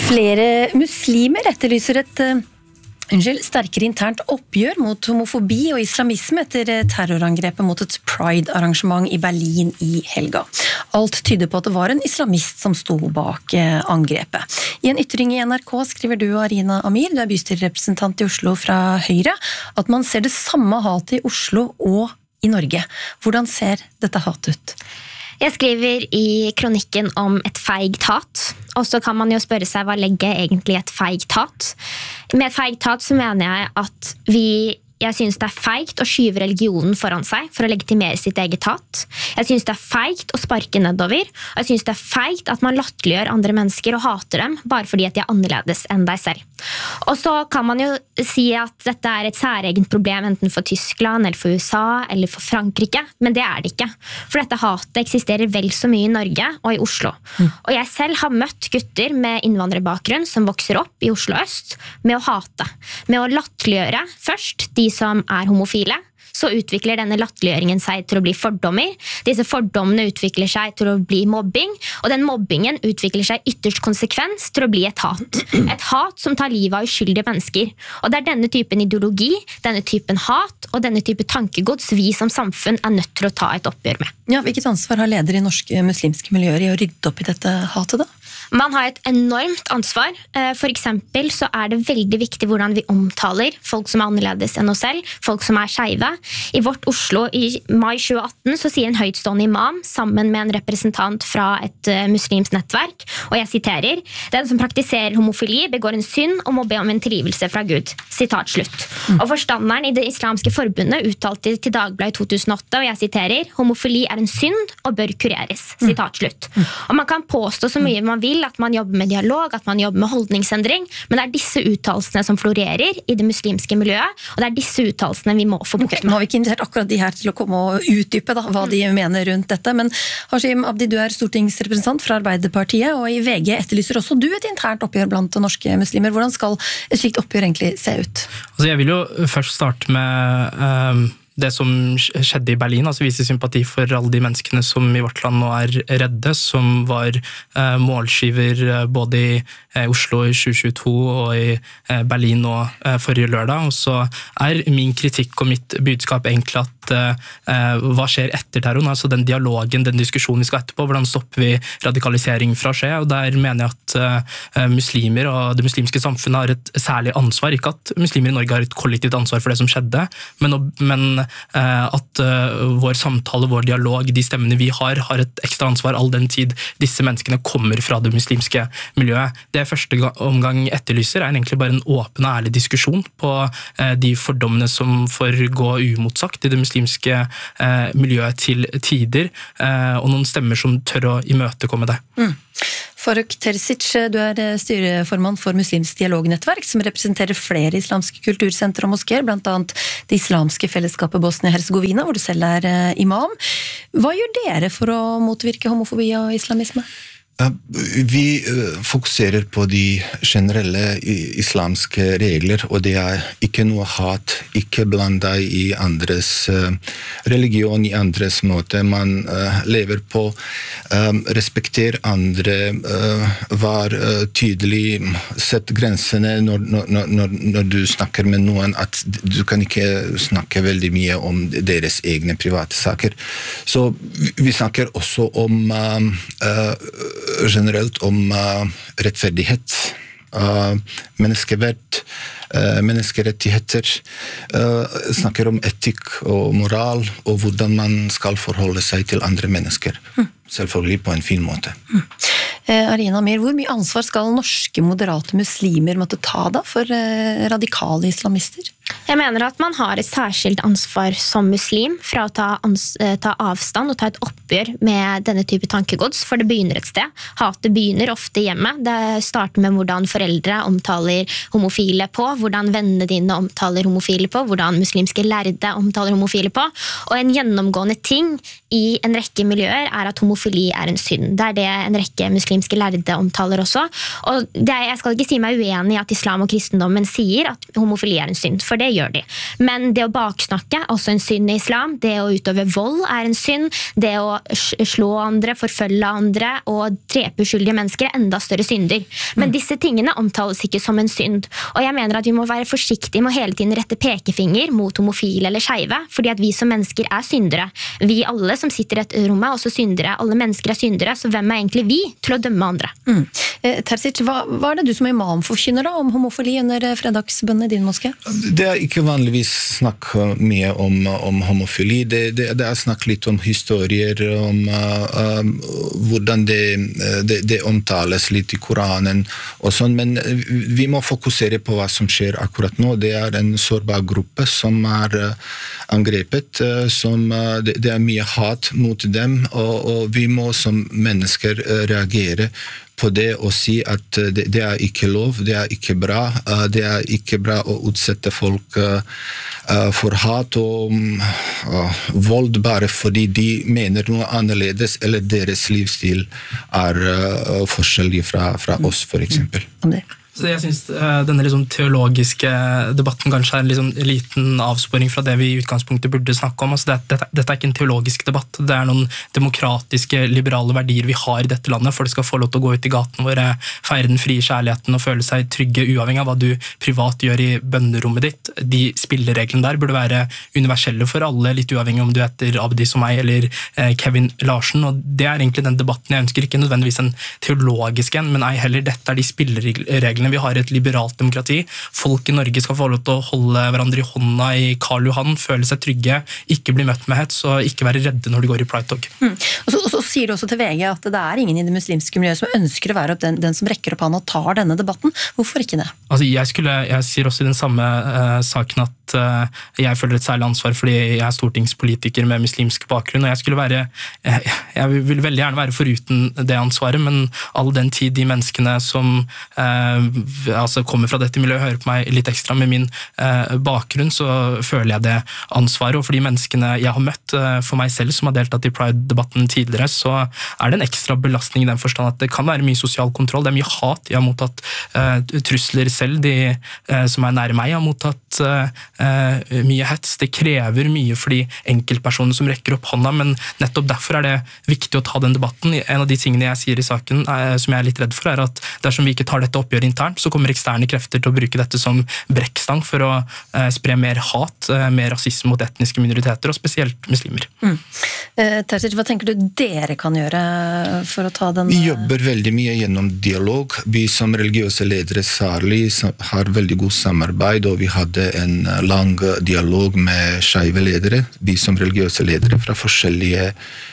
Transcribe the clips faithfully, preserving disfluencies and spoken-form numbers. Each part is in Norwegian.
Flere muslimer etterlyser et uh, unnskyld, sterkere internt oppgjør mot homofobi og islamisme etter terrorangrepet mot et Pride-arrangement i Berlin i helga. Alt tyder på at det var en islamist som sto bak uh, angrepet. I en ytring i N R K skriver du, Arina Amir, du er bystyrerepresentant i Oslo fra Høyre, at man ser det samme hatet i Oslo og i Norge. Hvordan ser dette hatet ut? Jeg skriver i kronikken om et feigt hat, og så kan man jo spørre seg hva legger egentlig et feigt hat. Med et feigt hat så mener jeg at vi Jeg synes det er feigt å skyve religionen foran seg for å legitimere sitt eget hat. Jeg synes det er feigt å sparke nedover, og jeg synes det er feigt at man latterliggjør andre mennesker og hater dem bare fordi at de er annerledes enn deg selv. Og så kan man jo si at dette er et særegent problem enten for Tyskland eller for U S A eller for Frankrike, men det er det ikke. For dette hatet eksisterer vel så mye i Norge og i Oslo. Mm. Og jeg selv har møtt gutter med innvandrerbakgrunn som vokser opp i Oslo Øst med å hate, med å latterliggjøre først de som er homofile, så utvikler denne latterliggjøringen seg til å bli fordommer. Disse fordommene utvikler seg til å bli mobbing, og den mobbingen utvikler seg ytterst konsekvens til å bli et hat. Et hat som tar livet av uskyldige mennesker. Og det er denne typen ideologi, denne typen hat og denne type tankegods vi som samfunn er nødt til å ta et oppgjør med. Ja, hvilket ansvar har ledere i norske muslimske miljøer i å rydde opp i dette hatet da? Man har et enormt ansvar. For eksempel så er det veldig viktig hvordan vi omtaler folk som er annerledes enn oss selv, folk som er skeive. I vårt Oslo i mai tjue atten så sier en høytstående imam sammen med en representant fra et muslimsk nettverk, og jeg siterer, «Den som praktiserer homofili begår en synd og må be om en tilgivelse fra Gud». Sitat slutt. Mm. Og forstanderen i det islamske forbundet uttalte til Dagbladet i to tusen og åtte, og jeg siterer, «Homofili er en synd og bør kureres». Sitat slutt. Mm. Og man kan påstå så mye man vil at man jobber med dialog, at man jobber med holdningsendring, men det er disse uttalelsene som florerer i det muslimske miljøet, og det er disse uttalelsene vi må få bukt med. Okay, nå har vi ikke invitert akkurat de her til å komme og utdype da, hva de mener rundt dette, men Hashim Abdi, du er stortingsrepresentant fra Arbeiderpartiet, og i V G etterlyser også du et internt oppgjør blant norske muslimer. Hvordan skal et slikt oppgjør egentlig se ut? Altså, jeg vil jo først starte med um det som skjedde i Berlin, altså vise sympati for alle de menneskene som i vårt land nå er redde, som var eh, målskiver både i eh, Oslo i tjue tjueto og i eh, Berlin nå eh, forrige lørdag. Og så er min kritikk og mitt budskap egentlig at eh, hva skjer etter terroren, altså den dialogen, den diskusjonen vi skal etterpå, hvordan stopper vi radikalisering fra å skje, og der mener jeg at eh, muslimer og det muslimske samfunnet har et særlig ansvar, ikke at muslimer i Norge har et kollektivt ansvar for det som skjedde, men, men at vår samtale, vår dialog, de stemmene vi har, har et ekstra ansvar all den tid disse menneskene kommer fra det muslimske miljøet. Det jeg første omgang etterlyser er egentlig bare en åpen og ærlig diskusjon på de fordommene som får gå uimotsagt i det muslimske miljøet til tider, og noen stemmer som tør å imøtekomme det. Mm. Faruk Terzic, du er styreformann for Muslimsk dialognettverk, som representerer flere islamske kultursentre og moskéer, blant annet det islamske fellesskapet Bosnia-Herzegovina, hvor du selv er imam. Hva gjør dere for å motvirke homofobi og islamisme? Vi fokuserer på de generelle islamske regler, og det er ikke noe hat, ikke bland deg i andres religion, i andres måte. Man lever på, respekter andre, var tydelig, sett grensene når, når, når, når du snakker med noen, at du kan ikke snakke veldig mye om deres egne private saker. Så vi snakker også om generelt om uh, rettferdighet, uh, menneskeverd, uh, menneskerettigheter, uh, snakker om etikk og moral, og hvordan man skal forholde seg til andre mennesker. Mm. Selvfølgelig på en fin måte. Mm. Eh, Arina Amir, hvor mye ansvar skal norske moderate muslimer måtte ta da for eh, radikale islamister? Jeg mener at man har et særskilt ansvar som muslim fra å ta, ans- ta avstand og ta et oppgjør med denne type tankegods, for det begynner et sted. Hatet begynner ofte hjemme. Det starter med hvordan foreldre omtaler homofile på, hvordan vennene dine omtaler homofile på, hvordan muslimske lærde omtaler homofile på, og en gjennomgående ting i en rekke miljøer er at homofili er en synd. Det er det en rekke muslimske muslimske lærde omtaler også. Og det er, jeg skal ikke si meg uenig i at islam og kristendommen sier at homofili er en synd, for det gjør de. Men det å baksnakke er også en synd i islam, det å utøve vold er en synd, det å slå andre, forfølge andre og drepe uskyldige mennesker er enda større synder. Men disse tingene omtales ikke som en synd. Og jeg mener at vi må være forsiktige med å hele tiden rette pekefinger mot homofile eller skeive, fordi at vi som mennesker er syndere. Vi alle som sitter i et rom er også syndere. Alle mennesker er syndere, så hvem er egentlig vi til å dømme andre? Mm. Eh, Terzic, hva, hva er det du som imam forkynner da om homofili under fredagsbønnen i din moské? Det er ikke vanligvis snakk mye om, om homofili. Det, det, det er snakk litt om historier, om uh, um, hvordan det, det, det omtales litt i Koranen og sånn, men vi må fokusere på hva som skjer akkurat nå. Det er en sårbar gruppe som er uh, angrepet, uh, som, uh, det, det er mye hat mot dem, og, og vi må som mennesker uh, reagere på det og si at uh, det, det er ikke lov, det er ikke bra, uh, det er ikke bra å utsette folk uh, uh, for hat og uh, vold bare fordi de mener noe annerledes, eller deres livsstil er uh, forskjellig fra, fra oss, for eksempel. Om det. Så jeg synes uh, denne liksom teologiske debatten kanskje er en liksom liten avsporing fra det vi i utgangspunktet burde snakke om. Altså det, dette, dette er ikke en teologisk debatt, det er noen demokratiske, liberale verdier vi har i dette landet. Folk skal få lov til å gå ut i gaten våre, feire den frie kjærligheten og føle seg trygge uavhengig av hva du privat gjør i bønnerommet ditt. De spillereglene der burde være universelle for alle, litt uavhengig om du heter Abdi som meg eller eh, Kevin Larsen, og det er egentlig den debatten jeg ønsker, ikke nødvendigvis en teologisk en, men ei heller dette er de spillereglene vi har et liberalt demokrati. Folk i Norge skal få lov til å holde hverandre i hånda i Karl Johan, føle seg trygge, ikke bli møtt med hets og ikke være redde når de går i Pride-tog. Mm. Og, så, og så sier du også til V G at det er ingen i det muslimske miljøet som ønsker å være opp den, den som rekker opp han og tar denne debatten. Hvorfor ikke det? Altså, jeg, skulle, jeg sier også i den samme uh, saken at uh, jeg føler et særlig ansvar fordi jeg er stortingspolitiker med muslimsk bakgrunn, og jeg skulle være, jeg, jeg vil veldig gjerne være foruten det ansvaret, men all den tid de menneskene som uh, altså kommer fra dette miljøet, hører på meg litt ekstra med min eh, bakgrunn, så føler jeg det ansvaret, og for de menneskene jeg har møtt eh, for meg selv, som har deltatt i Pride-debatten tidligere, så er det en ekstra belastning i den forstand at det kan være mye sosial kontroll, det er mye hat, jeg har mottatt eh, trusler selv, de eh, som er nære meg har mottatt eh, mye hets, det krever mye for de enkeltpersoner som rekker opp hånda, men nettopp derfor er det viktig å ta den debatten. En av de tingene jeg sier i saken, eh, som jeg er litt redd for, er at dersom vi ikke tar dette oppgjøret internt, så kommer eksterne krefter til å bruke dette som brekkstang for å eh, spre mer hat, eh, mer rasisme mot etniske minoriteter, og spesielt muslimer. Mm. Eh, Terzic, hva tenker du dere kan gjøre for å ta den... Vi jobber veldig mye gjennom dialog. Vi som religiøse ledere særlig har veldig god samarbeid, og vi hadde en lang dialog med skeive ledere, vi som religiøse ledere fra forskjellige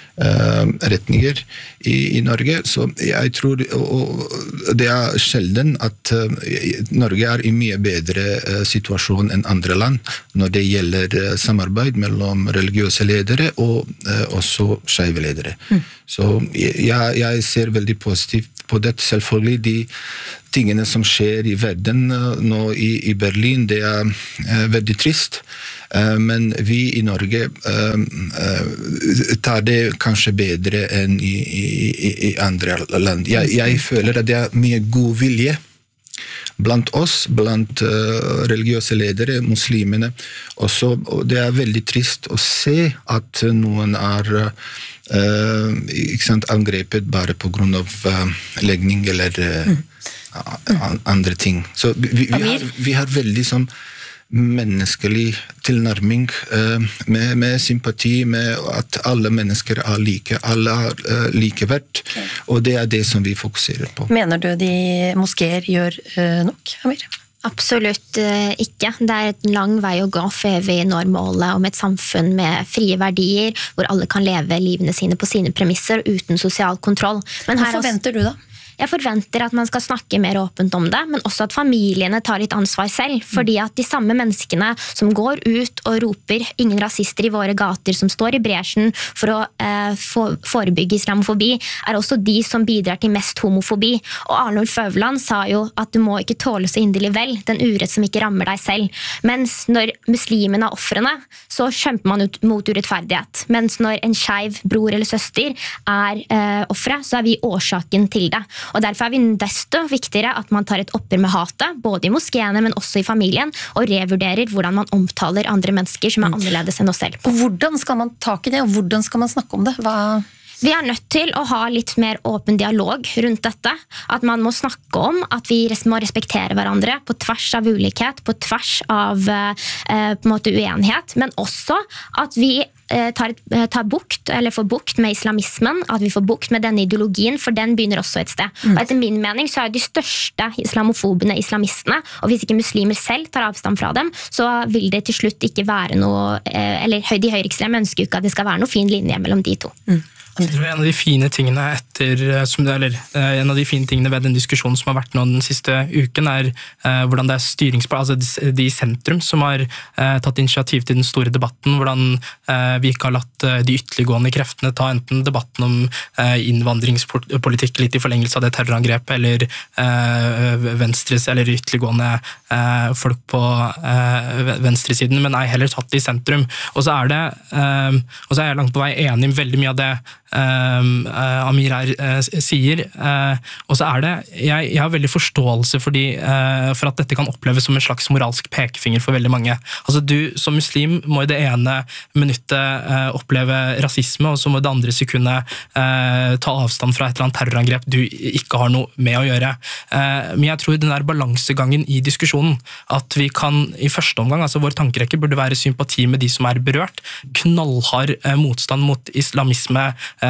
Uh, retninger i, i Norge, så jeg tror og, og det er sjelden at uh, Norge er i mye bedre uh, situasjon enn andre land når det gjelder uh, samarbeid mellom religiøse ledere og uh, også skeive ledere. Mm. Så jeg, jeg ser veldig positivt på det. Selvfølgelig de tingene som skjer i verden uh, nå i, i Berlin, det er uh, veldig trist. Men vi i Norge tar det kanskje bedre enn i, i, i andre land. Jeg, jeg føler at det er mye god vilje blant oss, blant uh, religiøse ledere, muslimene. Også, og det er veldig trist å se at noen er uh, ikke sant, angrepet bare på grunn av uh, legning eller uh, mm. andre ting. Så vi, vi, har, vi har veldig som menneskelig tilnærming uh, med, med sympati, med at alle mennesker er like, alle er uh, likeverd, okay. Og det er det som vi fokuserer på. Mener du de moskéer gjør uh, nok, Amir? Absolutt ikke. Det er en lang vei å gå før vi når målet om et samfunn med frie verdier, hvor alle kan leve livene sine på sine premisser uten sosial kontroll. Men Hva forventer du da? jeg forventer at man skal snakke mer åpent om det, men også at familiene tar litt ansvar selv, fordi at de samme menneskene som går ut og roper ingen rasister i våre gater, som står i bresjen for å eh, for, forebygge islamofobi, er også de som bidrar til mest homofobi. Og Arnulf Øverland sa jo at du må ikke tåle så inderlig vel den urett som ikke rammer deg selv. Mens når muslimene er offrene, så kjemper man ut mot urettferdighet. Mens når en skeiv bror eller søster er eh, offre, så er vi årsaken til det. Og derfor er vi desto viktigere at man tar et oppgjør med hatet, både i moskéene, men også i familien, og revurderer hvordan man omtaler andre mennesker som er annerledes enn oss selv. Og hvordan skal man tak i det, og hvordan skal man snakke om det? Hva... Vi er nødt til å ha litt mer åpen dialog rundt dette. At man må snakke om at vi må respektere hverandre på tvers av ulikhet, på tvers av eh, på en måte uenighet, men også at vi eh, tar, tar bukt, eller får bukt med islamismen, at vi får bukt med denne ideologien, for den begynner også et sted. Mm. Og etter min mening så er de største islamofobene islamistene, og hvis ikke muslimer selv tar avstand fra dem, så vil det til slutt ikke være noe, eh, eller de høyreekstreme ønsker ikke at det skal være noe fin linje mellom de to. Mm. Jeg tror en av de fine tingene etter, som det, eller en av de fine tingene ved den diskusjonen som har vært nå den siste uken, er eh, hvordan det er styringsplan, altså de, de i sentrum som har eh, tatt initiativ til den store debatten, hvordan eh, vi ikke har latt eh, de ytterliggående kreftene ta enten debatten om eh, innvandringspolitikk litt i forlengelse av det terrorangrepet, eller eh, venstres, eller ytterliggående eh, folk på eh, venstresiden, men ei heller tatt det i sentrum. Og så er det, eh, og så er jeg langt på vei enig i veldig mye av det Um, uh, Amir her uh, sier, uh, og så er det jeg, jeg har veldig forståelse for, de, uh, for at dette kan oppleves som en slags moralsk pekefinger for veldig mange. Altså du som muslim må i det ene minuttet uh, oppleve rasisme, og så må det andre sekundet uh, ta avstand fra et eller annet terrorangrep du ikke har noe med å gjøre. Uh, men jeg tror den der balansegangen i diskusjonen, at vi kan i første omgang, altså vår tankerekke burde være sympati med de som er berørt, knallhard uh, motstand mot islamisme,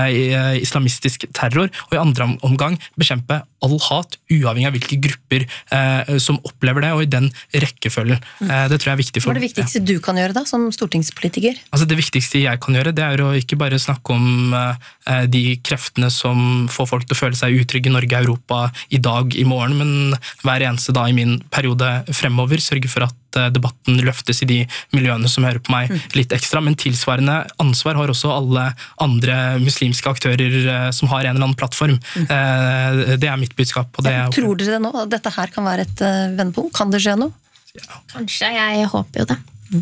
islamistisk terror, og i andre omgang bekjempe all hat, uavhengig av hvilke grupper eh, som opplever det, og i den rekkefølgen. Eh, det tror jeg er viktig for... Hva er det viktigste ja. du kan gjøre da, som stortingspolitiker? Altså det viktigste jeg kan gjøre, det er å ikke bare snakke om eh, de kreftene som får folk til å føle seg utrygge i Norge, Europa, i dag, i morgen, men hver eneste dag i min periode fremover, sørge for at debatten løftes i de miljøene som hører på meg litt ekstra, men tilsvarende ansvar har også alle andre muslimske aktører som har en eller annen plattform. Mm. Det er mitt budskap. Og det er... Tror dere det nå? At dette her kan være et vendepunkt? Kan det skje noe? Ja. Kanskje, jeg håper jo det. Mm.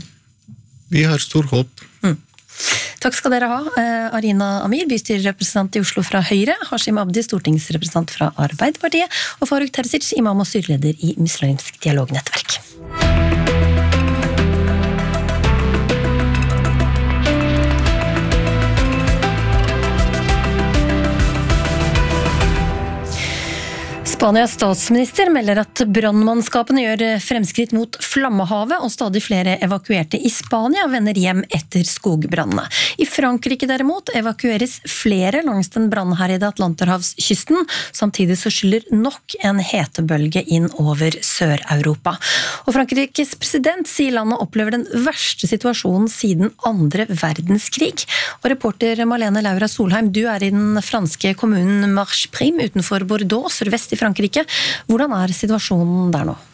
Vi har stor håp. Mm. Takk skal dere ha. Arina Amir, bystyrerepresentant i Oslo fra Høyre, Hashim Abdi, stortingsrepresentant fra Arbeiderpartiet, og Faruk Terzic, imam og styreleder i Muslimsk Dialognettverk. Spanias statsminister melder at brannmannskapene gjør fremskritt mot flammehavet, og stadig flere evakuerte i Spania vender hjem etter skogbrannene. I Frankrike derimot evakueres flere langs den brannherjede Atlanterhavskysten, samtidig så skyller nok en hetebølge inn over Sør-Europa. Og Frankrikes president sier landet opplever den verste situasjonen siden andre verdenskrig. Og reporter Malene Laura Solheim, du er i den franske kommunen Marche-Prime utenfor Bordeaux, sørvest i Frankrike. Hvordan er situasjonen der nå?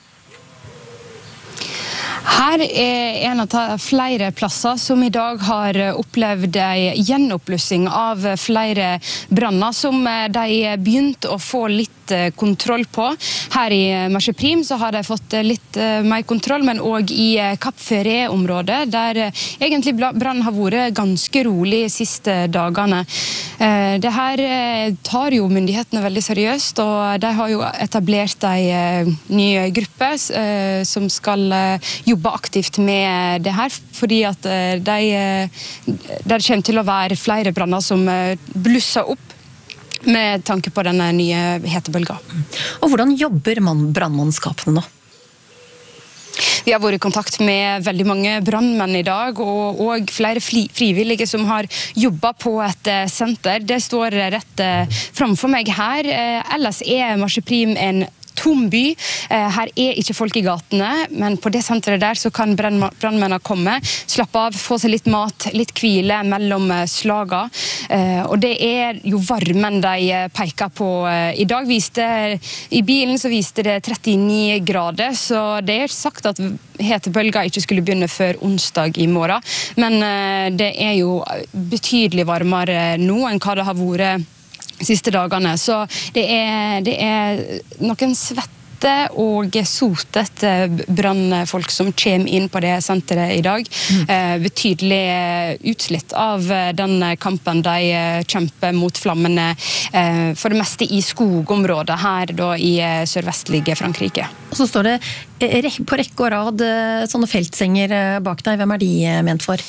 Her er en av flere plasser som i dag har opplevd en gjenoppblussing av flere branner som de begynte å få litt kontroll på. Her i Marche-Prime så har de fått litt mer kontroll, men også i Cap Ferret-området, der egentlig brannen har vært ganske rolig de siste dagene. Det her tar jo myndighetene veldig seriøst, og de har jo etablert en ny gruppe som skal jobbe aktivt med det her, fordi at de, det kommer til å være flere branner som blusser opp med tanke på denne nye hetebølga. Og hvordan jobber man brannmannskapene nå? Vi har vært i kontakt med veldig mange brannmenn i dag, og, og flere frivillige som har jobbet på et senter. Det står rett framfor meg her. Ellers er Marche-Prime en tom by. Her er ikke folk i gatene, men på det senteret der så kan brannmennene komme, slappe av, få seg litt mat, litt hvile mellom slaga. Og det er jo varmen de peker på. I dag viste, i bilen så viste det trettini grader, så det er sagt at hetebølga ikke skulle begynne før onsdag i morgen. Men det er jo betydelig varmere nå enn hva det har vært siste dagene. Så det er, det er noen svette og sotete brannfolk som kommer inn på det senteret i dag. Mm. Eh, betydelig utslitt av den kampen de kjemper mot flammene, eh, for det meste i skogområdet her da, i sørvestlige Frankrike. Og så står det på rekke og rad sånne feltsenger bak deg. Hvem er de ment for?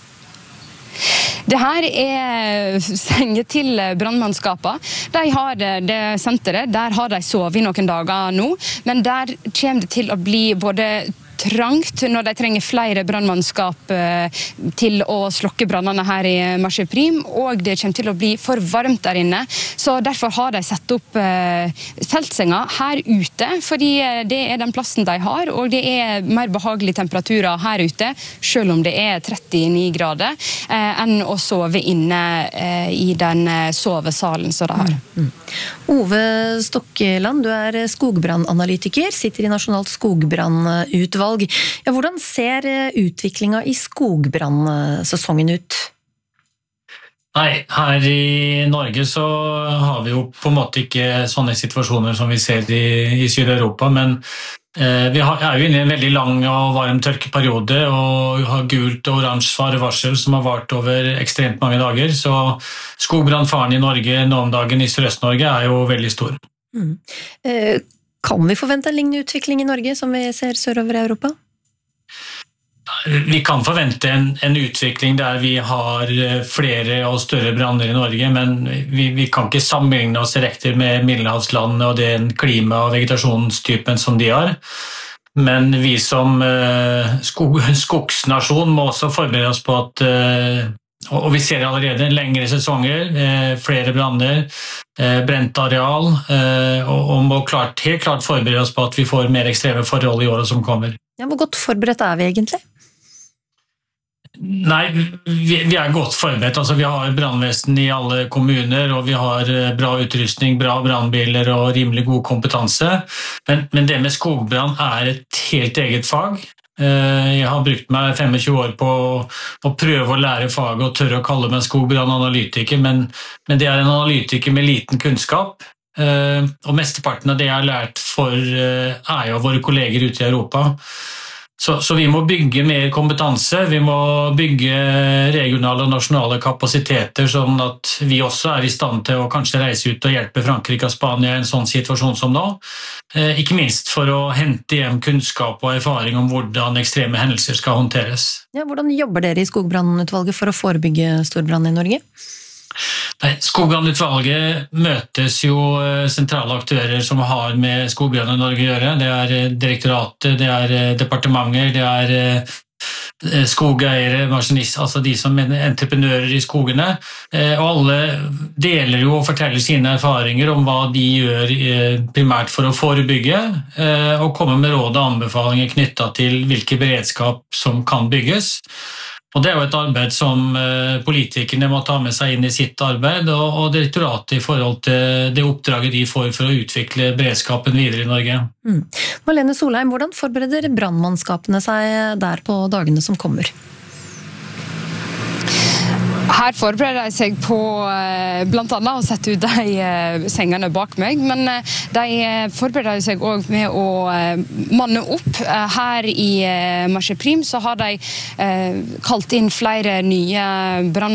Det her er senger til brannmannskapet. De har det, det senteret, der har de sovet i noen dager nå, men der kommer det til å bli både trangt når de trenger flere brannmannskap til å slokke brannene her i Marché Prim, og det kommer til å bli for varmt der inne. Så derfor har de satt opp feltsenger her ute, fordi det er den plassen de har, og det er mer behagelige temperaturer her ute, selv om det er trettini grader, enn å sove inne i den sovesalen som de har. Mm. Ove Stokkeland, du er skogbrannanalytiker, sitter i Nasjonalt skogbrannutvalg. Ja, hvordan ser utviklingen i skogbrannssesongen ut? Nei, her i Norge så har vi jo på en måte ikke sånne situasjoner som vi ser i, i Syd-Europa, men eh, vi har, er jo inne i en veldig lang og varm tørkeperiode, og har gult og oransje farevarsel som har vart over ekstremt mange dager, så skogbrannfaren i Norge nå om dagen i Sørøst-Norge er jo veldig stor. Mm. Eh, Kan vi forvente en lignende utvikling i Norge som vi ser sørover i Europa? Vi kan forvente en, en utvikling der vi har flere og større branner i Norge, men vi, vi kan ikke sammenligne oss direkte med middelhavslandene og den klima- og vegetasjonstypen som de har. Men vi som uh, skog, skogsnasjon må også forberede oss på at uh, og vi ser allerede lengre sesonger, flere branner, brent areal, og må klart, helt klart forberede oss på at vi får mer ekstreme forhold i året som kommer. Ja, hvor godt forberedt er vi egentlig? Nei, vi, vi er godt forberedt. Altså, vi har brannvesen i alle kommuner, og vi har bra utrustning, bra brannbiler og rimelig god kompetanse. Men, men det med skogbrann er et helt eget fag. Jeg har brukt meg tjuefem år på å prøve å lære faget og tørre å kalle meg skogbrannanalytiker, men, men det er en analytiker med liten kunnskap, og mesteparten av det jeg har lært for er jo våre kolleger ute i Europa. Så, så vi må bygge mer kompetanse, vi må bygge regionale og nasjonale kapasiteter, sånn at vi også er i stand til å kanskje reise ut og hjelpe Frankrike og Spania i en sånn situasjon som nå. Eh, ikke minst for å hente hjem kunnskap og erfaring om hvordan ekstreme hendelser skal håndteres. Ja, hvordan jobber dere i Skogbrannutvalget for å forebygge storbrann i Norge? Skogbrannutvalget møtes jo sentrale aktører som har med skogbrann i Norge å gjøre. Det er direktoratet, det er departementer, det er skogeiere, maskinister, altså de som er entreprenører i skogene. Og alle deler jo og forteller sine erfaringer om hva de gjør primært for å forebygge, og komme med råd og anbefalinger knyttet til hvilke beredskap som kan bygges. Og det er jo et arbeid som politikerne må ta med seg inn i sitt arbeid, og, og direktoratet i forhold til det oppdraget de får for å utvikle beredskapen videre i Norge. Mm. Marlene Solheim, hvordan forbereder brannmannskapene seg der på dagene som kommer? Her forbereder de seg på blant annet å sette ut de sengene bak meg, men de forbereder seg også med å manne opp. Her i Marché Prim så har de kalt inn flere nye brann